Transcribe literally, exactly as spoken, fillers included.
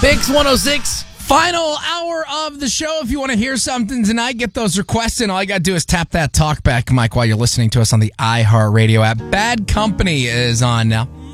Mix one oh six. Final hour of the show. If you want to hear something tonight, get those requests in. All you got to do is tap that talkback mic while you're listening to us on the iHeartRadio app. Bad Company is on now.